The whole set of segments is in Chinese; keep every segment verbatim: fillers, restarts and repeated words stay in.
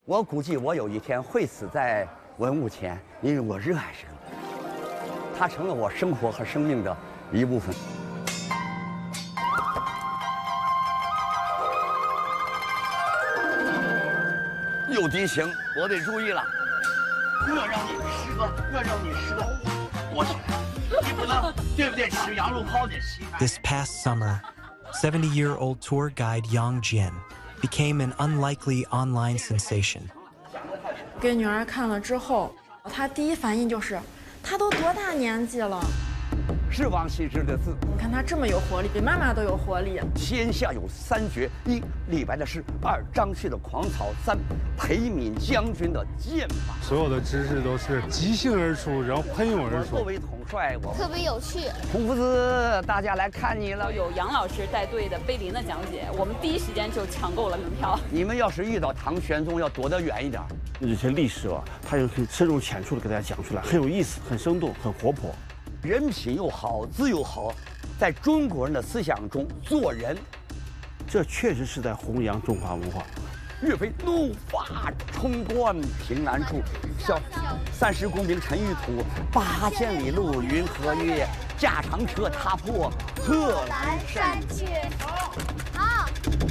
我估计我有一天会死在文物前，因为我热爱这个，它成了我生活和生命的一部分。有敌情，我得注意了。我让你吃个，我让你吃个，我去，你不能对不对？吃羊肉泡的稀饭。 This past summer, seventy-year-old tour guide Yang Jian became an unlikely online sensation. 给女儿看了之后，她第一反应就是，她都多大年纪了？ 是王羲之的字。 你看她这么有活力，比妈妈都有活力。 天下有三绝：一李白的诗，二张旭的狂草，三裴敏将军的剑法。 所有的知识都是即兴而出，然后喷涌而出。 作为统帅，我特别有趣。 孔夫子，大家来看你了。 有杨老师带队的碑林的讲解，我们第一时间就抢购了门票。 你们要是遇到唐玄宗，要躲得远一点。 有些历史啊，他又可以深入浅出的给大家讲出来，很有意思，很生动，很活泼。 人品又好，字又好，在中国人的思想中，做人， 这确实是在弘扬中华文化。 岳飞怒发冲冠，凭栏处，笑三十功名尘与土，八千里路云和月，驾长车踏破贺兰山去。好。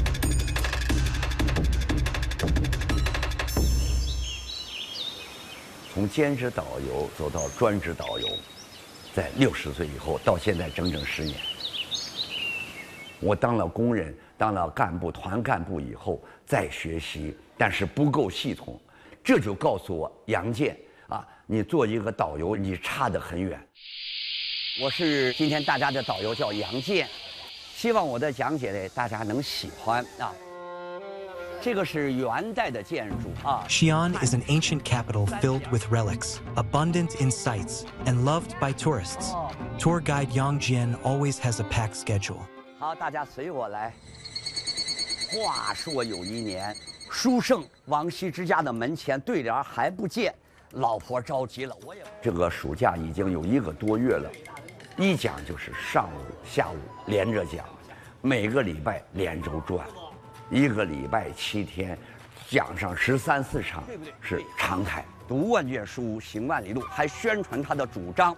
从兼职导游走到专职导游。在六十岁以后到现在整整十年，我当了工人，当了干部、团干部以后再学习，但是不够系统，这就告诉我杨健啊，你做一个导游你差得很远。我是今天大家的导游，叫杨健，希望我的讲解呢大家能喜欢啊。这个是元代的建筑啊。 Xi'an is an ancient capital filled with relics, abundant in sights, and loved by tourists. Tour guide Yang Jian always has a packed schedule. 好，大家随我来。话说有一年，书圣王羲之家的门前对联还不见，老婆着急了，我也这个暑假已经有一个多月了，一讲就是上午、下午连着讲，每个礼拜连轴转。一个礼拜七天，讲上十三四场是常态。读万卷书，行万里路，还宣传他的主张。